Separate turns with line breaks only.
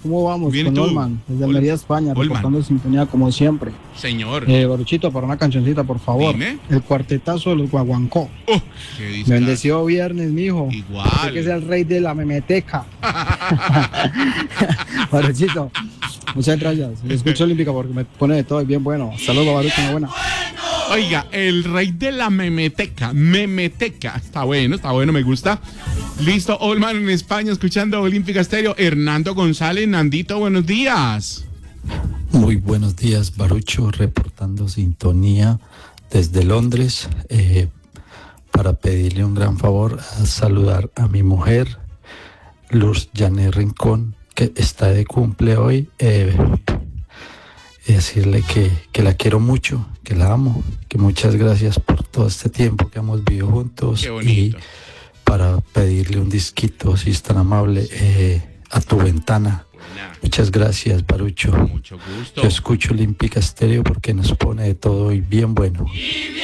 ¿cómo vamos?
Bien, ¿y
Con
tú?
Olman, desde Almería, España, reportando sintonía como siempre.
Señor.
Baruchito, para una cancioncita, por favor.
Dime.
El cuartetazo de los Guaguancó.
Qué discazo.
Bendecido viernes, mijo.
Igual.
Usted que sea el rey de la memeteca. Baruchito, muchas gracias. Le escucho olímpica porque me pone de todo y bien bueno. Hasta luego, Baruch, una buena.
Oiga, el rey de la memeteca. Memeteca. Está bueno, me gusta. Listo, Olman en España, escuchando Olímpica Estéreo. Hernando González, Nandito, buenos días.
Muy buenos días, Barucho, reportando sintonía desde Londres, para pedirle un gran favor, a saludar a mi mujer, Luz Janet Rincón, que está de cumple hoy, y decirle que la quiero mucho, que la amo, que muchas gracias por todo este tiempo que hemos vivido juntos.
Qué bonito.
Y para pedirle un disquito, si es tan amable, a tu ventana.
Buena.
Muchas gracias, Barucho.
Mucho gusto.
Yo escucho Olímpica Estéreo porque nos pone de todo y bien bueno.